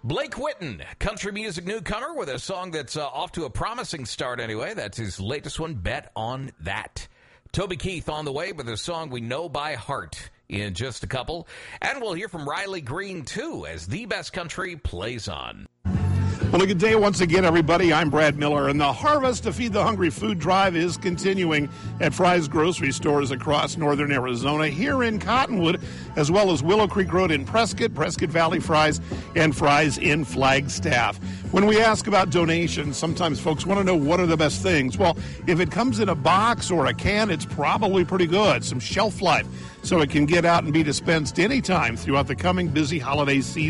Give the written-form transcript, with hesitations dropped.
Blake Whitten, country music newcomer with a song that's off to a promising start anyway. That's his latest one, Bet on That. Toby Keith on the way with a song we know by heart in just a couple. And we'll hear from Riley Green, too, as The Best Country plays on. Well, a good day once again, everybody. I'm Brad Miller, and the Harvest to Feed the Hungry food drive is continuing at Fry's grocery stores across northern Arizona, here in Cottonwood, as well as Willow Creek Road in Prescott, Prescott Valley Fry's, and Fry's in Flagstaff. When we ask about donations, sometimes folks want to know what are the best things. Well, if it comes in a box or a can, it's probably pretty good, some shelf life, so it can get out and be dispensed anytime throughout the coming busy holiday season.